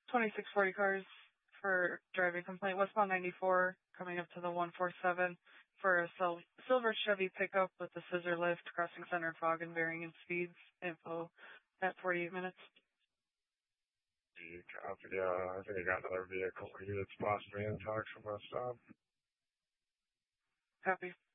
2640 cars for driving complaint. Westbound 94 coming up to the 147 for a silver Chevy pickup with a scissor lift crossing center fog and varying in speeds. Info at 48 minutes. Copy. I think I got another vehicle here that's possibly in talks from us. Copy.